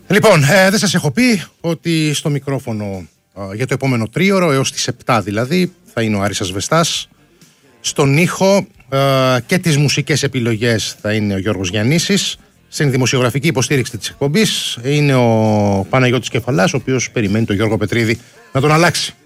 Λοιπόν, δεν σας έχω πει ότι στο μικρόφωνο για το επόμενο τρίωρο, έως τις 7 δηλαδή, θα είναι ο Άρης Ασβεστάς. Στον ήχο και τις μουσικές επιλογές θα είναι ο Γιώργος Γιαννήσης. Στην δημοσιογραφική υποστήριξη της εκπομπής είναι ο Παναγιώτης Κεφαλάς, ο οποίος περιμένει τον Γιώργο Πετρίδη να τον αλλάξει.